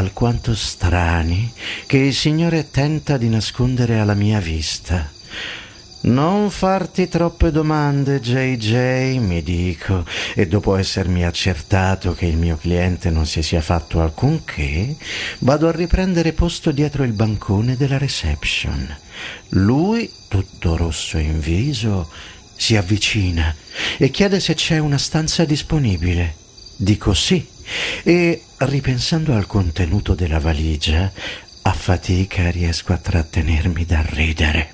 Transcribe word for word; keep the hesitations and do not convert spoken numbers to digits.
alquanto strani che il Signore tenta di nascondere alla mia vista. Non farti troppe domande, J J, mi dico, e dopo essermi accertato che il mio cliente non si sia fatto alcunché, vado a riprendere posto dietro il bancone della reception. Lui, tutto rosso in viso, si avvicina e chiede se c'è una stanza disponibile. Dico sì e, ripensando al contenuto della valigia, a fatica riesco a trattenermi dal ridere.